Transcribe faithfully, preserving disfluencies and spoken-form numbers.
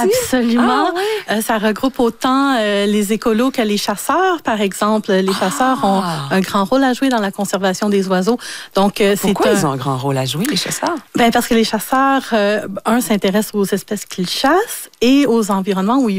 Absolument. Ah, oui. Euh, ça regroupe autant euh, les écolos que les chasseurs, par exemple. Les Ah. chasseurs ont un grand rôle à jouer dans la conservation des oiseaux. Donc, euh, Pourquoi c'est ils un... ont un grand rôle à jouer, les chasseurs? Ben, parce que les chasseurs, euh, un, s'intéressent aux espèces qu'ils chassent et aux environnements où ils